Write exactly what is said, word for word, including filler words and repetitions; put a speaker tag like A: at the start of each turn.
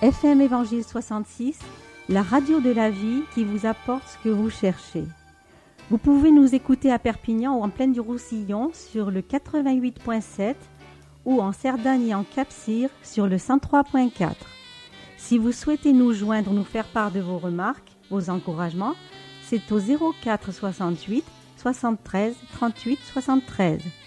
A: F M Évangile soixante-six, la radio de la vie qui vous apporte ce que vous cherchez. Vous pouvez nous écouter à Perpignan ou en Plaine du Roussillon sur le quatre-vingt-huit virgule sept ou en Cerdagne et en Cap-Cyr sur le cent trois virgule quatre. Si vous souhaitez nous joindre ou nous faire part de vos remarques, vos encouragements, c'est au zéro quatre soixante-huit soixante-treize trente-huit soixante-treize.